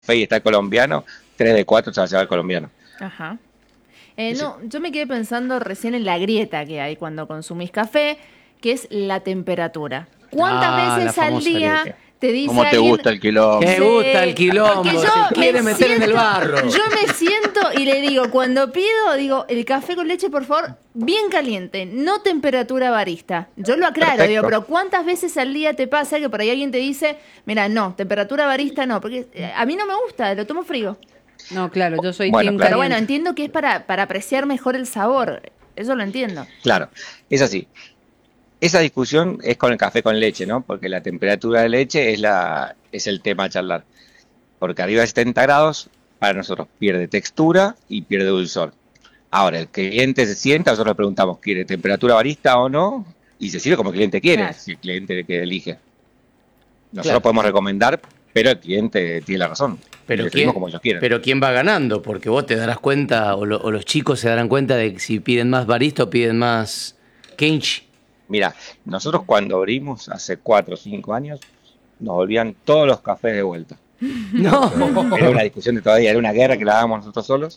café y está el colombiano, 3 de 4 se va a llevar el colombiano. Ajá. No, yo me quedé pensando recién en la grieta que hay cuando consumís café, que es la temperatura. ¿Cuántas veces al día grieta. te dice ¿Cómo te alguien, gusta el quilombo? ¿Qué Sí, gusta el quilombo? porque yo Se quiere me meter en el barro. Yo me siento y le digo, cuando pido, digo, el café con leche, por favor, bien caliente, no temperatura barista. Yo lo aclaro, Perfecto. digo, pero ¿cuántas veces al día te pasa que por ahí alguien te dice, mira, no, temperatura barista no, porque a mí no me gusta, lo tomo frío. No, claro, yo soy Bueno, team claro. Pero bueno, caliente. entiendo que es para apreciar mejor el sabor. Eso lo entiendo. Claro, es así. Esa discusión es con el café con leche, ¿no? Porque la temperatura de leche es el tema a charlar. Porque arriba de 70 grados, para nosotros pierde textura y pierde dulzor. Ahora, el cliente se sienta, nosotros le preguntamos, ¿quiere temperatura barista o no? Y se sirve como el cliente quiere, Claro. si el cliente que elige. Nosotros Claro. podemos recomendar, pero el cliente tiene la razón. Pero Le quién, servimos como ellos quieren. pero quién va ganando, porque vos te darás cuenta, o los chicos se darán cuenta de que si piden más barista o piden más kenchi. Mira, nosotros cuando abrimos hace 4 o 5 años, nos volvían todos los cafés de vuelta. No. Era una discusión de todavía, era una guerra que la dábamos nosotros solos.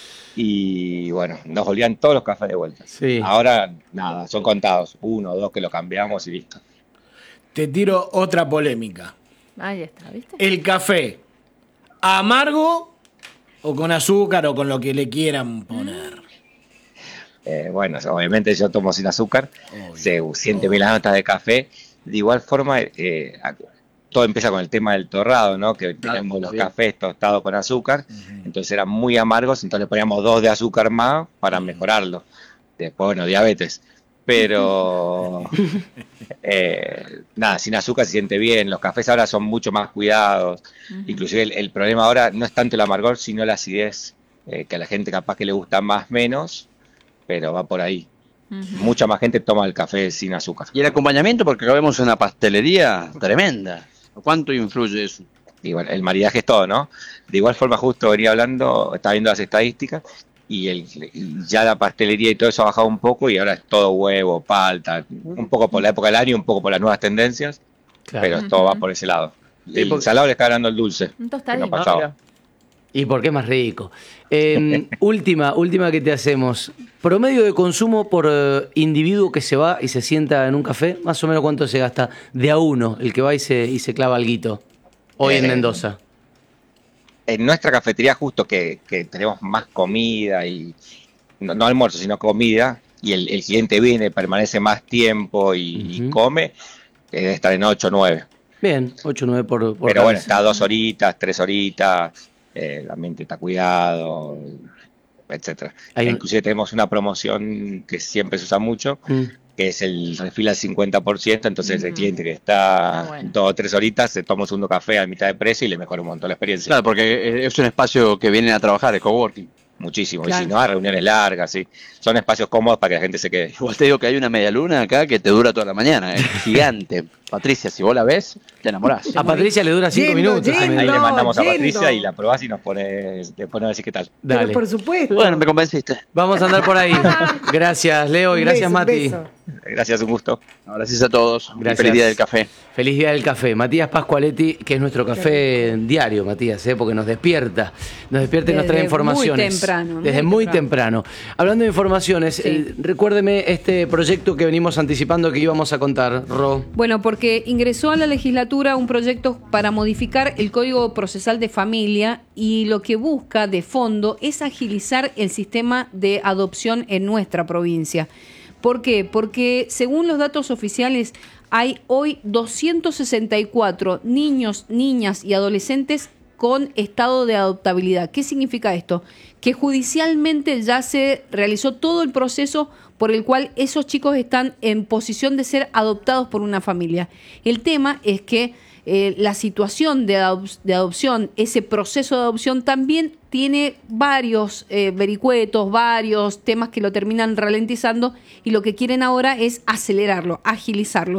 Y bueno, nos volvían todos los cafés de vuelta. Sí. Ahora, nada, son contados. 1 o 2 que lo cambiamos y listo. Te tiro otra polémica. Ahí está, ¿viste? ¿El café amargo o con azúcar o con lo que le quieran poner? Bueno, obviamente yo tomo sin azúcar. Obvio. Se siente bien la nota de café. De igual forma, todo empieza con el tema del torrado, ¿no? Que tenemos los cafés tostados con azúcar. Entonces eran muy amargos, entonces le poníamos 2 de azúcar más para mejorarlo. Después, bueno, diabetes. Pero nada, sin azúcar se siente bien. Los cafés ahora son mucho más cuidados. Inclusive el problema ahora no es tanto el amargor, sino la acidez, que a la gente capaz que le gusta más menos, pero va por ahí. Mucha más gente toma el café sin azúcar. Y el acompañamiento, porque acá vemos una pastelería tremenda. ¿Cuánto influye eso? Y bueno, el maridaje es todo, ¿no? De igual forma, justo venía hablando, estaba viendo las estadísticas, y ya la pastelería y todo eso ha bajado un poco, y ahora es todo huevo, palta, un poco por la época del año, un poco por las nuevas tendencias, Claro. pero todo va por ese lado. Sí, El porque- salado le está ganando el dulce. Un que tostadito. no pasaba. ¿Y por qué más rico? Última que te hacemos. Promedio de consumo por individuo que se va y se sienta en un café, más o menos cuánto se gasta de a uno, el que va y se clava alguito, hoy en Mendoza. En nuestra cafetería, justo que tenemos más comida y no almuerzo, sino comida, y el cliente viene, permanece más tiempo y come, debe estar en 8 o 9. Bien, 8 o 9 por Pero bueno, cabeza. está 2 horitas, 3 horitas, el ambiente está cuidado, etcétera. Hay un- Inclusive tenemos una promoción que siempre se usa mucho, Mm. que es el refil al 50%, entonces el cliente que está Bueno. 2 o 3 horitas se toma un segundo café a mitad de precio y le mejora un montón la experiencia. Claro, porque es un espacio que vienen a trabajar, el coworking. Muchísimo. Claro. Y si no, a reuniones largas, sí. Son espacios cómodos para que la gente se quede. Igual te digo que hay una media luna acá que te dura toda la mañana, es gigante. Patricia, si vos la ves, te enamorás. A Patricia le dura 5 Yendo, minutos. yendo. Ahí le mandamos a yendo. Patricia y la probás y nos pone, le pone a decir qué tal. Dale. Pero por supuesto. Bueno, me convenciste. Vamos a andar por ahí. Gracias, Leo, y Un gracias, beso, un Mati. beso. Gracias, un gusto. Gracias a todos. Gracias. Feliz día del café. Feliz día del café. Matías Pascualetti, que es nuestro café diario, Matías, porque nos despierta y nos trae Desde informaciones. muy temprano, Desde muy muy temprano. Hablando de informaciones, Sí. recuérdeme este proyecto que venimos anticipando que íbamos a contar, Ro. Bueno, porque ingresó a la legislatura un proyecto para modificar el Código Procesal de Familia y lo que busca de fondo es agilizar el sistema de adopción en nuestra provincia. ¿Por qué? Porque según los datos oficiales hay hoy 264 niños, niñas y adolescentes con estado de adoptabilidad. ¿Qué significa esto? Que judicialmente ya se realizó todo el proceso por el cual esos chicos están en posición de ser adoptados por una familia. El tema es que la situación de adopción, ese proceso de adopción también tiene varios vericuetos, varios temas que lo terminan ralentizando y lo que quieren ahora es acelerarlo, agilizarlo.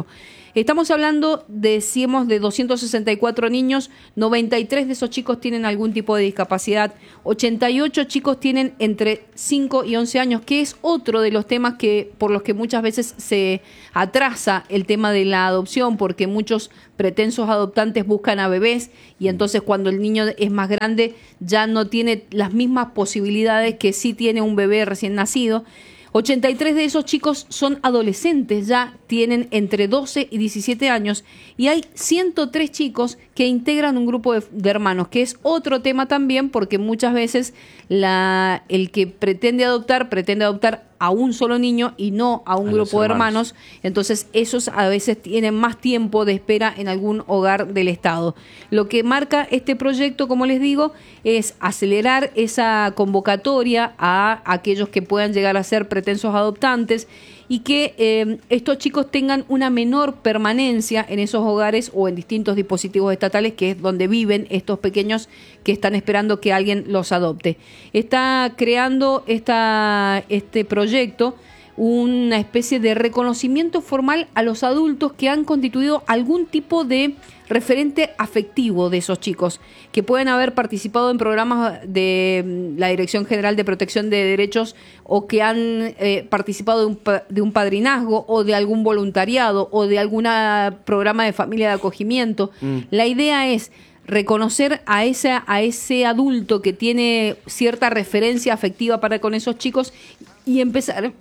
Estamos hablando, decíamos, de 264 niños, 93 de esos chicos tienen algún tipo de discapacidad, 88 chicos tienen entre 5 y 11 años, que es otro de los temas por los que muchas veces se atrasa el tema de la adopción, porque muchos pretensos adoptantes buscan a bebés y entonces cuando el niño es más grande ya no tiene las mismas posibilidades que sí tiene un bebé recién nacido. 83 de esos chicos son adolescentes, ya tienen entre 12 y 17 años, y hay 103 chicos que integran un grupo de hermanos, que es otro tema también, porque muchas veces el que pretende adoptar a un solo niño y no a un grupo de hermanos, entonces esos a veces tienen más tiempo de espera en algún hogar del Estado. Lo que marca este proyecto, como les digo, es acelerar esa convocatoria a aquellos que puedan llegar a ser pretensos adoptantes y que estos chicos tengan una menor permanencia en esos hogares o en distintos dispositivos estatales, que es donde viven estos pequeños que están esperando que alguien los adopte. Está creando este proyecto una especie de reconocimiento formal a los adultos que han constituido algún tipo de referente afectivo de esos chicos, que pueden haber participado en programas de la Dirección General de Protección de Derechos o que han participado de un padrinazgo o de algún voluntariado o de algún programa de familia de acogimiento. La idea es reconocer a ese adulto que tiene cierta referencia afectiva para con esos chicos y empezar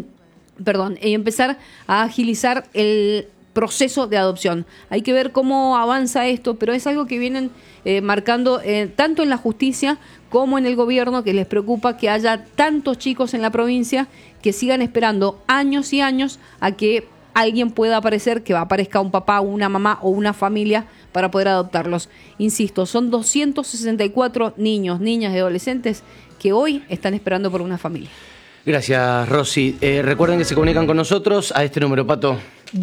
a agilizar el proceso de adopción. Hay que ver cómo avanza esto, pero es algo que vienen marcando tanto en la justicia como en el gobierno, que les preocupa que haya tantos chicos en la provincia que sigan esperando años y años a que alguien pueda aparecer, que aparezca un papá, una mamá o una familia para poder adoptarlos. Insisto, son 264 niños, niñas y adolescentes que hoy están esperando por una familia. Gracias, Rosy. Recuerden que se comunican con nosotros a este número, Pato.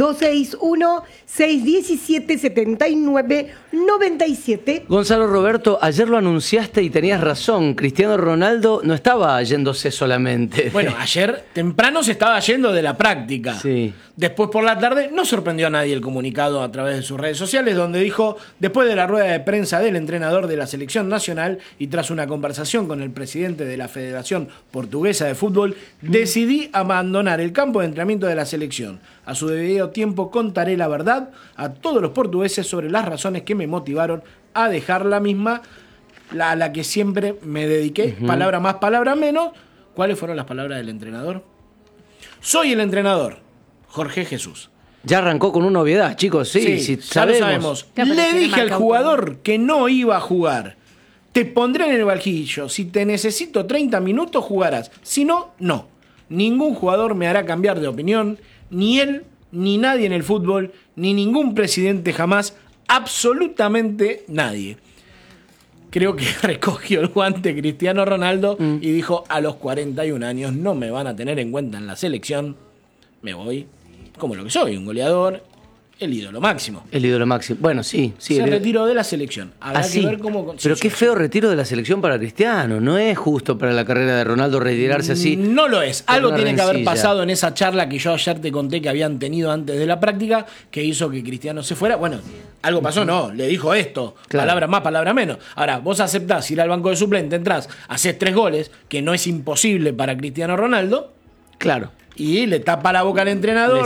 261-617-7997. Gonzalo Roberto, ayer lo anunciaste y tenías razón. Cristiano Ronaldo no estaba yéndose solamente. Bueno, ayer temprano se estaba yendo de la práctica. Sí. Después por la tarde no sorprendió a nadie el comunicado a través de sus redes sociales, donde dijo, después de la rueda de prensa del entrenador de la selección nacional y tras una conversación con el presidente de la Federación Portuguesa de Fútbol, decidí abandonar el campo de entrenamiento de la selección. A su debido tiempo contaré la verdad a todos los portugueses sobre las razones que me motivaron a dejar la misma, a la que siempre me dediqué. Palabra más, palabra menos. ¿Cuáles fueron las palabras del entrenador? Soy el entrenador, Jorge Jesús. Ya arrancó con una obviedad, chicos. Sí, ya lo sabemos. Le dije al jugador que no iba a jugar. Te pondré en el banquillo. Si te necesito 30 minutos, jugarás. Si no, no. Ningún jugador me hará cambiar de opinión. Ni él, ni nadie en el fútbol, ni ningún presidente jamás. Absolutamente nadie. Creo que recogió el guante Cristiano Ronaldo y dijo, a los 41 años no me van a tener en cuenta en la selección. Me voy como lo que soy, un goleador, el ídolo máximo. El ídolo máximo. Bueno, sí. Se retiró de la selección. Habrá que ver cómo... Pero qué feo retiro de la selección para Cristiano. No es justo para la carrera de Ronaldo retirarse así. No lo es. Algo tiene que haber pasado en esa charla que yo ayer te conté que habían tenido antes de la práctica que hizo que Cristiano se fuera. Bueno, algo pasó, no. Le dijo esto. Claro. Palabra más, palabra menos. Ahora, vos aceptás ir al banco de suplente, entrás, hacés 3 goles, que no es imposible para Cristiano Ronaldo. Claro. Y le tapa la boca al entrenador,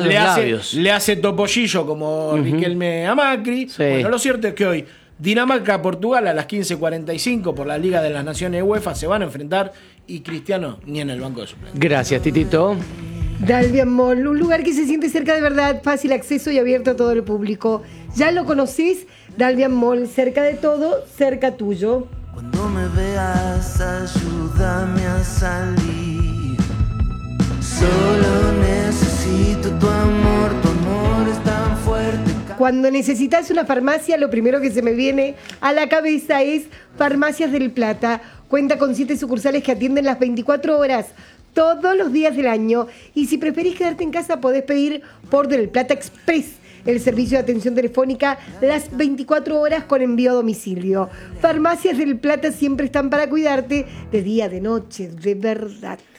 le hace topollillo como Riquelme a Macri. Sí. Bueno, lo cierto es que hoy Dinamarca-Portugal a las 15:45 por la Liga de las Naciones de UEFA se van a enfrentar y Cristiano ni en el banco de suplentes. Gracias, Titito. Dalvian Mall, un lugar que se siente cerca de verdad, fácil acceso y abierto a todo el público. ¿Ya lo conocís? Dalvian Mall, cerca de todo, cerca tuyo. Cuando me veas, ayúdame a salir. Solo necesito tu amor es tan fuerte. Cuando necesitas una farmacia, lo primero que se me viene a la cabeza es Farmacias del Plata. Cuenta con 7 sucursales que atienden las 24 horas, todos los días del año. Y si preferís quedarte en casa, podés pedir por Del Plata Express, el servicio de atención telefónica las 24 horas con envío a domicilio. Farmacias del Plata siempre están para cuidarte de día, de noche, de verdad.